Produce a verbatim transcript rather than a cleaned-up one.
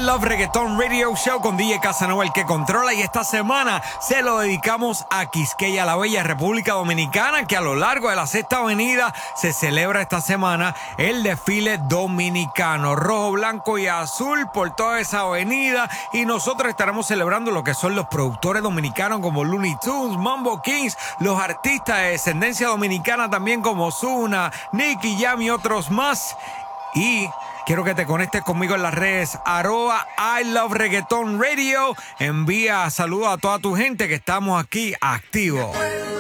Love Reggaeton Radio Show con D J Casanova, el que controla, y esta semana se lo dedicamos a Quisqueya, la bella República Dominicana, que a lo largo de la Sexta Avenida se celebra esta semana el desfile dominicano, rojo, blanco y azul por toda esa avenida, y nosotros estaremos celebrando lo que son los productores dominicanos como Looney Tunes, Mambo Kings, los artistas de descendencia dominicana también como Ozuna, Nicky Jam y otros más. Y quiero que te conectes conmigo en las redes arroba I Love Reggaeton Radio. Envía saludos a toda tu gente que estamos aquí activos.